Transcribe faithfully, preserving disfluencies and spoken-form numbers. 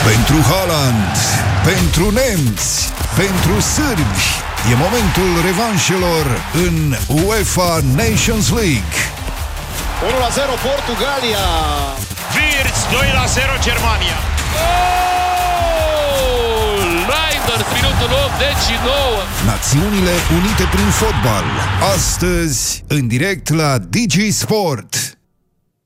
Pentru Haaland, pentru nemți, pentru sârbi, e momentul revanșelor în UEFA Nations League. unu la zero Portugalia. Wirtz, doi la zero Germania. Gol! Reinders, minutul optzeci și nouă. Națiunile Unite prin fotbal. Astăzi, în direct la Digi Sport.